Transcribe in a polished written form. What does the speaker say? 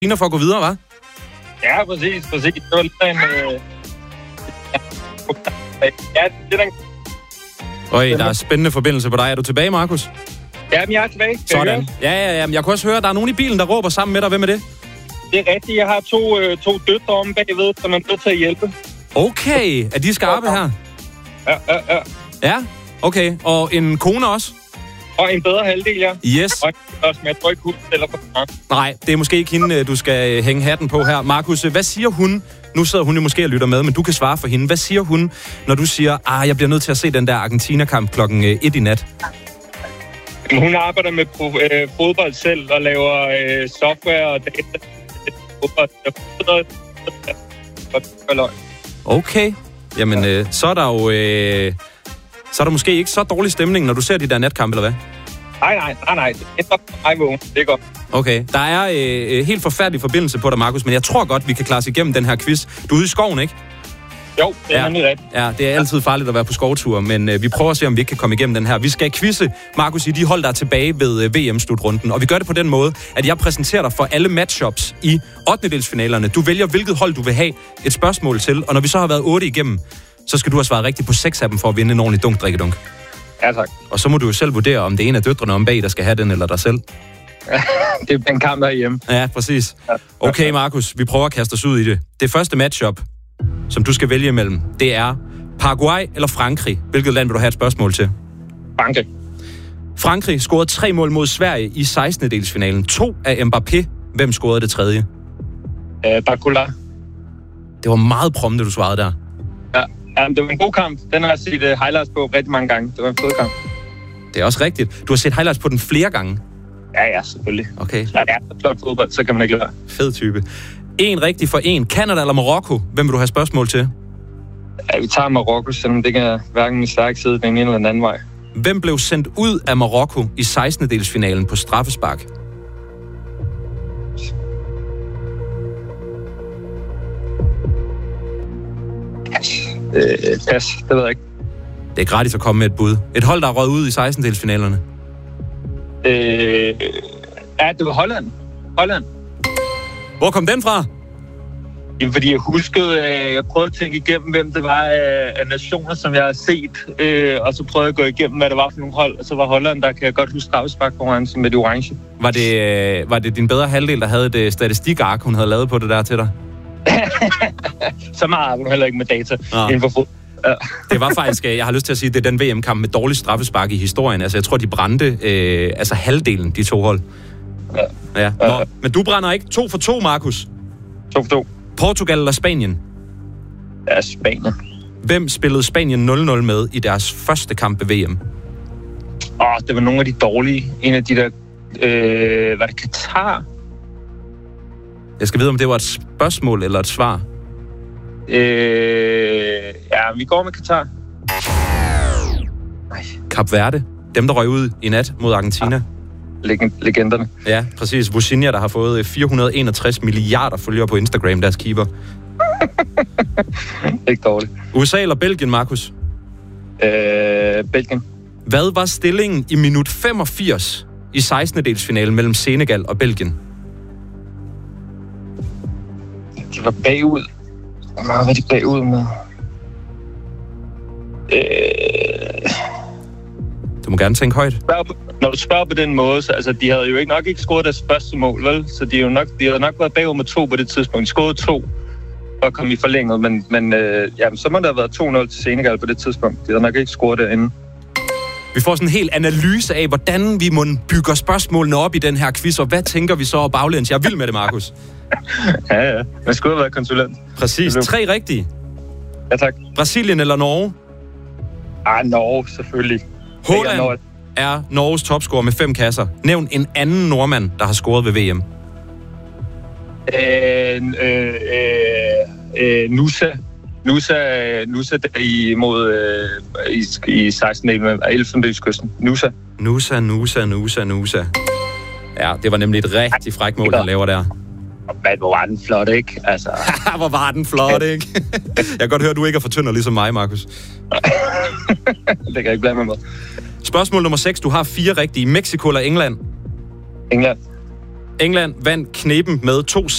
Argentina for at gå videre, hva'? Ja, præcis. Det var lidt en... Ja, det er den... Øj, der er spændende forbindelse på dig. Er du tilbage, Markus? Ja, men jeg er tilbage. Sådan. Ja. Jeg kunne også høre, at der er nogen i bilen, der råber sammen med dig. Hvem er det? Det er rigtigt. Jeg har to døtre om bagved, som er nødt til at hjælpe. Okay. Er de skarpe her? Ja. Ja? Okay. Og en kone også? Og en bedre halvdel, ja. Yes. Og også, men jeg tror ikke, hun stiller på mig. Nej, det er måske ikke hende, du skal hænge hatten på her. Markus, hvad siger hun? Nu sidder hun jo måske og lytter med, men du kan svare for hende. Hvad siger hun, når du siger, jeg bliver nødt til at se den der Argentina-kamp klokken 1 i nat? Hun arbejder med fodbold selv og laver software og data. Okay. Jamen, så er der jo... så er der måske ikke så dårlig stemning, når du ser de der natkampe, eller hvad? Nej. Det er mig vågen. Det er godt. Okay. Der er helt forfærdelig forbindelse på dig, Markus, men jeg tror godt, vi kan klare os igennem den her quiz. Du er ude i skoven, ikke? Jo, det er nemlig rigtigt. Ja, det er altid farligt at være på skovtur, men vi prøver at se, om vi ikke kan komme igennem den her. Vi skal quizze, Markus, i de hold, der er tilbage ved VM-slutrunden. Og vi gør det på den måde, at jeg præsenterer dig for alle matchups i 8-delsfinalerne. Du vælger, hvilket hold du vil have et spørgsmål til, og når vi så har været 8 igennem, så skal du have svaret rigtigt på 6 af dem for at vinde en ordentlig dunk-drikkedunk. Ja, tak. Og så må du jo selv vurdere, om det er en af døtrene om bag, der skal have den, eller dig selv. Det er den kamp derhjemme. Ja, præcis. Okay, Markus, vi prøver at kaste os ud i det. Det første matchup, som du skal vælge imellem, det er Paraguay eller Frankrig. Hvilket land vil du have et spørgsmål til? Frankrig. Frankrig scorede 3 mål mod Sverige i 16-delsfinalen. 2 af Mbappé. Hvem scorede det tredje? Barcola. Det var meget prompte, du svarede der. Ja, det var en god kamp. Den har jeg set highlights på rigtig mange gange. Det var en fed kamp. Det er også rigtigt. Du har set highlights på den flere gange. Ja, selvfølgelig. Okay. Så det er flot fodbold, så kan man ikke lade. Fed type. En rigtig for en. Canada eller Marokko? Hvem vil du have spørgsmål til? Ja, vi tager Marokko, selvom det kan hverken i stærk side den ene eller den anden vej. Hvem blev sendt ud af Marokko i 16-delsfinalen på straffespark? Pas, det ved jeg ikke. Det er gratis at komme med et bud. Et hold, der er røget ud i 16-delsfinalerne. Ja, det var Holland. Hvor kom den fra? Jamen, fordi jeg huskede, jeg prøvede at tænke igennem, hvem det var af nationer, som jeg har set. Og så prøvede jeg at gå igennem, hvad det var for nogle hold. Og så var Holland, der kan jeg godt huske straffesparkkonkurrencen med det orange. Var det din bedre halvdel, der havde et statistikark, hun havde lavet på det der til dig? Så meget har hun heller ikke med data inden for fodbold. Ja. Det var faktisk, jeg har lyst til at sige, det er den VM-kamp med dårlig straffespark i historien. Altså, jeg tror, de brændte halvdelen, de to hold. Ja. Nå, men du brænder ikke. 2 for 2, Markus. 2 for 2. Portugal eller Spanien? Ja, Spanien. Hvem spillede Spanien 0-0 med i deres første kamp ved VM? Det var nogle af de dårlige. En af de der... var det Katar? Jeg skal vide, om det var et spørgsmål eller et svar. Ja, vi går med Katar. Kap Verde. Dem, der røg ud i nat mod Argentina. Legenderne. Ja, præcis. Vusinha, der har fået 461 milliarder følgere på Instagram, deres keeper. Ikke dårligt. USA eller Belgien, Markus? Belgien. Hvad var stillingen i minut 85 i 16-delsfinalen mellem Senegal og Belgien? De var bagud. Hvor meget var de bagud med? Du må gerne tænke højt. Når du spørger på den måde, så altså, de havde jo nok ikke scoret deres første mål, vel? Så de havde nok været bagud med 2 på det tidspunkt. De scorede 2 for at komme i forlænget, men så må der have været 2-0 til Senegal på det tidspunkt. De havde nok ikke scoret derinde. Vi får sådan en hel analyse af, hvordan vi må bygge spørgsmålene op i den her quiz, og hvad tænker vi så baglæns? Jeg er vild med det, Markus. Ja. Man skulle have været konsulent. Præcis. 3 rigtige. Ja, tak. Brasilien eller Norge? Norge, selvfølgelig. Haaland er Norges topscorer med 5 kasser. Nævn en anden nordmand, der har scoret ved VM. Nusa imod i 16. med Elfenbenskysten. Nusa. Ja, det var nemlig et rigtig frækt mål, han laver der. Men hvor var den flot, ikke? Altså. Hvor var den flot, ikke? Jeg kan godt høre, at du ikke er for tynder ligesom mig, Markus. Det kan jeg ikke blande mig med. Spørgsmål nummer 6. Du har 4 rigtige. Mexico eller England? England. England vandt knepen med 2